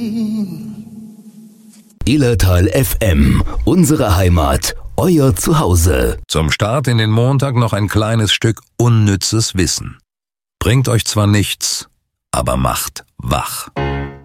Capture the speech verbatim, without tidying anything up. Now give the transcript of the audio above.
Illertal F M, unsere Heimat, euer Zuhause. Zum Start in den Montag noch ein kleines Stück unnützes Wissen. Bringt euch zwar nichts, aber macht wach.